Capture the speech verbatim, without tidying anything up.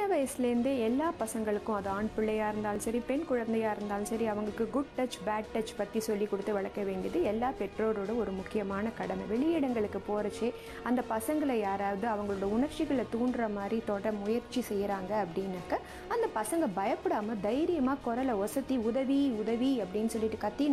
வயசுலேருந்தே எல்லா பசங்களுக்கும், அது ஆண் பிள்ளையாக இருந்தாலும் சரி, பெண் குழந்தையாக இருந்தாலும் சரி, அவங்களுக்கு குட் டச் பேட் டச் பற்றி சொல்லி கொடுத்து வளர்க்க வேண்டியது எல்லா பெற்றோரோட ஒரு முக்கியமான கடமை. வெளியிடங்களுக்கு போகிறச்சே அந்த பசங்களை யாராவது அவங்களோட உணர்ச்சிகளை தூண்டுற மாதிரி தொட முயற்சி செய்கிறாங்க அப்படின்னாக்க அந்த பசங்க பயப்படாமல் தைரியமாக குரலை ஒசத்தி உதவி உதவி அப்படின்னு சொல்லிட்டு கத்தி